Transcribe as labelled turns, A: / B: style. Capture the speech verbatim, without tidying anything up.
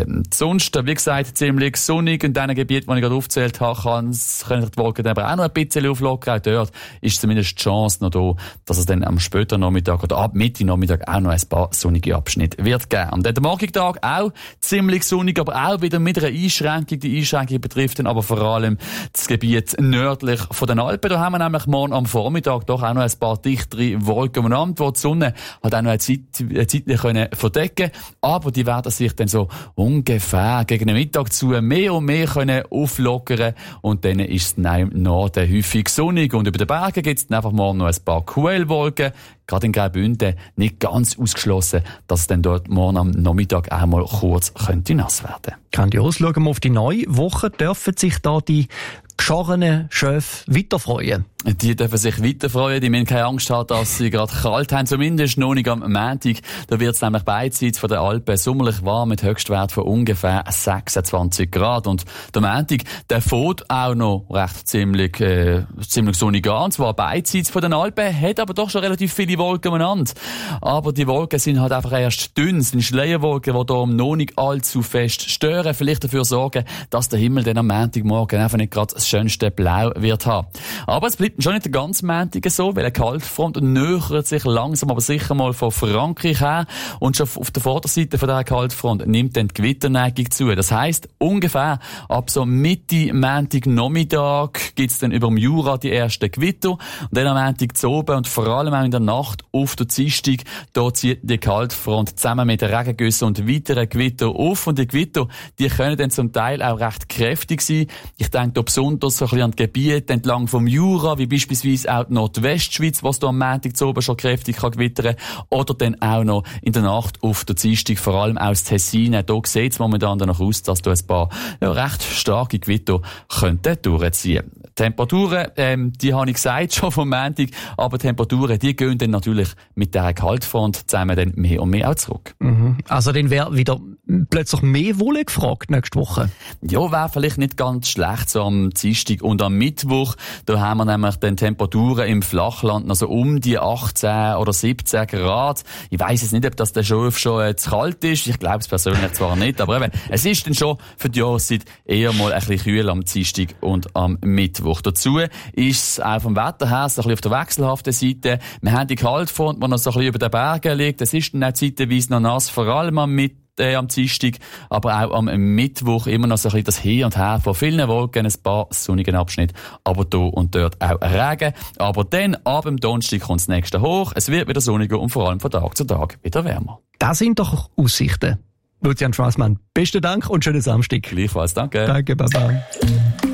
A: werden. Sonst, wie gesagt, ziemlich sonnig. In diesen Gebieten, die ich gerade aufgezählt habe, können die Wolken aber auch noch ein bisschen auflockern. Auch dort ist zumindest die Chance noch da, dass es dann am späteren Nachmittag oder ab Mitte Nachmittag auch noch ein paar sonnige Abschnitte wird geben. Und der Morgentag auch ziemlich sonnig, aber auch wieder mit einer Einschränkung. Die Einschränkung betrifft dann aber vor allem das Gebiet nördlich von den Alpen. Da haben wir nämlich morgen am Vormittag doch auch noch ein paar dichtere Wolken umeinander, wo die Sonne hat auch noch eine Zeit, eine Zeit können verdecken, aber die werden sich dann so ungefähr gegen den Mittag zu mehr und mehr können auflockern und dann ist es dann im Norden häufig sonnig und über den Bergen gibt es dann einfach morgen noch ein paar Quellwolken. Gerade in Graubünden nicht ganz ausgeschlossen, dass es dann dort morgen am Nachmittag einmal kurz könnte nass werden.
B: Grandios. Schauen wir auf die neue Woche. Dürfen sich da die geschorenen Schöfe weiter freuen?
A: Die dürfen sich weiter freuen. Die müssen keine Angst haben, dass sie gerade kalt haben. Zumindest noch nicht am Montag. Da wird es nämlich beidseits von den Alpen sommerlich warm mit Höchstwert von ungefähr sechsundzwanzig Grad. Und der Montag, der fährt auch noch recht ziemlich, äh, ziemlich sonnig an. Und zwar beidseits von den Alpen, hat aber doch schon relativ viele Wolken umeinander. Aber die Wolken sind halt einfach erst dünn. Es sind Schleierwolken, die hier noch nicht allzu fest stören. Vielleicht dafür sorgen, dass der Himmel dann am Montagmorgen einfach nicht gerade das schönste Blau wird haben. Aber es bleibt schon nicht der ganze Montag so, weil eine Kaltfront nähert sich langsam aber sicher mal von Frankreich her. Und schon auf der Vorderseite von dieser Kaltfront nimmt dann die Gewitterneigung zu. Das heisst, ungefähr ab so Mitte Montagnachmittag gibt es dann über dem Jura die ersten Gewitter. Und dann am Montag zu oben und vor allem auch in der Nacht auf der Dienstag, da zieht die Kaltfront zusammen mit den Regengüssen und weiteren Gewitter auf. Und die Gewitter, die können dann zum Teil auch recht kräftig sein. Ich denke da besonders so ein bisschen an die Gebiete entlang vom Jura, wie beispielsweise auch die Nordwestschweiz, was da am Montag zu oben schon kräftig kann gewittern, oder dann auch noch in der Nacht auf der Dienstag, vor allem aus Tessin. Da sieht es momentan danach aus, dass da ein paar ja, recht starke Gewitter könnten durchziehen. Temperaturen, ähm, die habe ich gesagt schon vom Montag, aber Temperaturen, die gehen dann natürlich mit dieser Kaltfront zusammen dann mehr und mehr auch zurück.
B: Mhm. Also dann wäre wieder plötzlich mehr Wolle gefragt nächste Woche?
A: Ja, wäre vielleicht nicht ganz schlecht, so am Dienstag und am Mittwoch. Da haben wir nämlich dann Temperaturen im Flachland, also um die achtzehn oder siebzehn Grad. Ich weiss jetzt nicht, ob das der Schuf schon äh, zu kalt ist. Ich glaube es persönlich zwar nicht, aber eben, es ist dann schon für die Jahreszeit eher mal ein bisschen kühl am Dienstag und am Mittwoch. Dazu ist es auch vom Wetter her so ein bisschen auf der wechselhaften Seite. Wir haben die Kaltfront, die noch so ein bisschen über den Bergen liegt. Es ist dann auch zeitweise noch nass, vor allem am Mittwoch. Äh, am Dienstag, aber auch am Mittwoch immer noch so ein bisschen das Hin und Her von vielen Wolken, ein paar sonnigen Abschnitte, aber da und dort auch Regen. Aber dann, ab dem Donnerstag kommt das nächste hoch, es wird wieder sonniger und vor allem von Tag zu Tag wieder wärmer.
B: Das sind doch Aussichten. Lucian Schwassmann, besten Dank und schönen Samstag.
A: Gleichfalls, danke.
B: Danke, Baba.